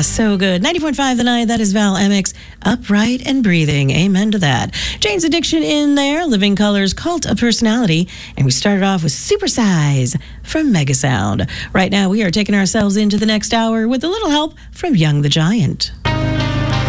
So good. 90.5 The Night, that is Val Emmix, Upright and Breathing. Amen to that. Jane's Addiction in there, Living Colors, Cult of Personality. And we started off with Supersize from Megasound. Right now, we are taking ourselves into the next hour with a little help from Young the Giant.